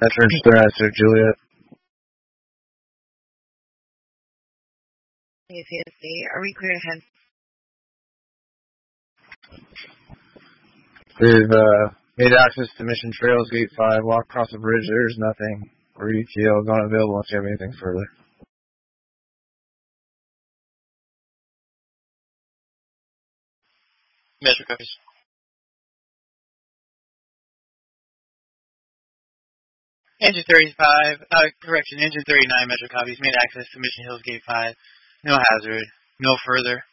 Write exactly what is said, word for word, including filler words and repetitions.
Veterans Thruster, Juliet. C S C, are we clear ahead? We've uh, made access to Mission Trails, Gate five, walk across the bridge. There's nothing. Or E T L is unavailable unless you have anything further. Metro copies. Engine thirty-five, uh, correction, Engine thirty-nine Metro copies, made access to Mission Hills Gate five. No hazard. No further.